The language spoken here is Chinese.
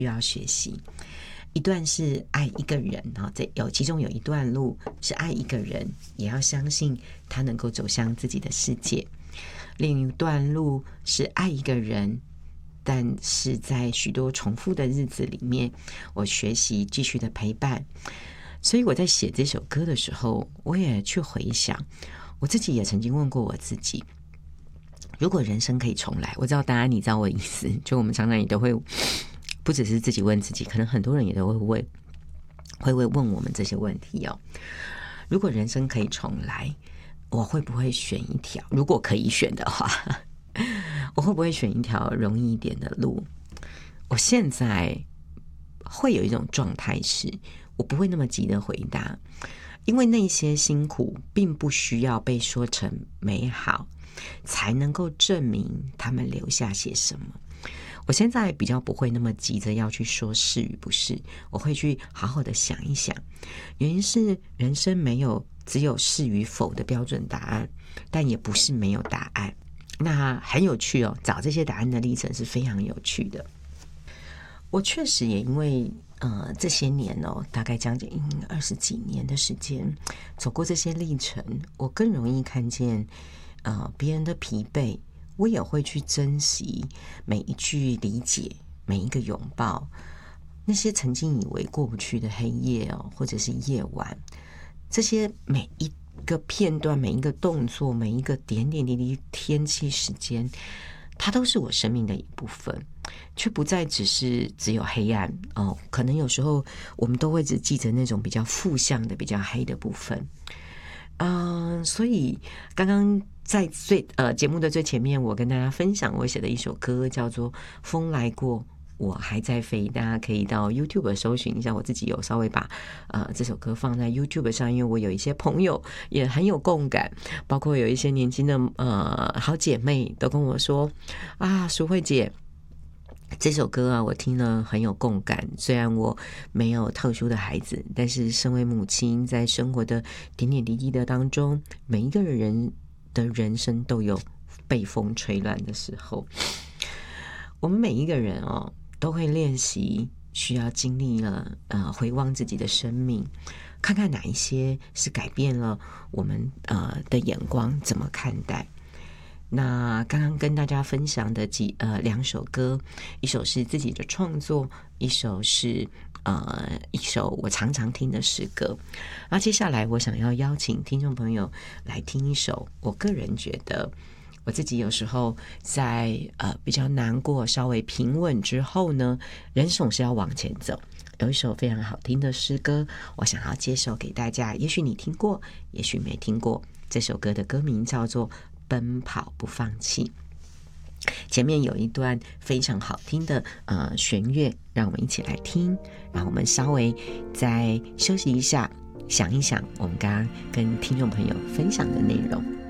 又要学习。一段是爱一个人，其中有一段路是爱一个人，也要相信他能够走向自己的世界。另一段路是爱一个人，但是在许多重复的日子里面，我学习继续的陪伴。所以我在写这首歌的时候，我也去回想，我自己也曾经问过我自己，如果人生可以重来，我知道答案，你知道我的意思，就我们常常也都会，不只是自己问自己，可能很多人也都会问我们这些问题哦。如果人生可以重来，我会不会选一条，如果可以选的话，我会不会选一条容易一点的路？我现在会有一种状态是，我不会那么急的回答，因为那些辛苦并不需要被说成美好，才能够证明他们留下些什么。我现在比较不会那么急着要去说是与不是，我会去好好的想一想。原因是人生没有只有是与否的标准答案，但也不是没有答案。那很有趣哦，找这些答案的历程是非常有趣的。我确实也因为这些年哦，大概将近20几年的时间，走过这些历程，我更容易看见别人的疲惫，我也会去珍惜每一句理解，每一个拥抱，那些曾经以为过不去的黑夜哦，或者是夜晚，这些每一个片段，每一个动作，每一个点点滴滴天气时间，它都是我生命的一部分，却不再只有黑暗哦。可能有时候我们都会只记着那种比较负向的、比较黑的部分。所以刚刚在节目的最前面，我跟大家分享我写的一首歌，叫做《风来过，我还在飞》，大家可以到 YouTube 搜寻一下。我自己有稍微把这首歌放在 YouTube 上，因为我有一些朋友也很有共感，包括有一些年轻的好姐妹都跟我说啊，淑慧姐，这首歌啊，我听了很有共感。虽然我没有特殊的孩子，但是身为母亲，在生活的点点滴滴的当中，每一个人的人生都有被风吹乱的时候。我们每一个人哦，都会练习，需要经历了回望自己的生命，看看哪一些是改变了我们的眼光，怎么看待。那刚刚跟大家分享的两首歌，一首是自己的创作，一首是一首我常常听的诗歌。那接下来我想要邀请听众朋友来听一首我个人觉得我自己有时候在比较难过、稍微平稳之后呢，人总是要往前走。有一首非常好听的诗歌，我想要介绍给大家。也许你听过，也许没听过。这首歌的歌名叫做《奔跑不放弃》。前面有一段非常好听的弦乐，让我们一起来听。然后我们稍微再休息一下，想一想我们刚刚跟听众朋友分享的内容。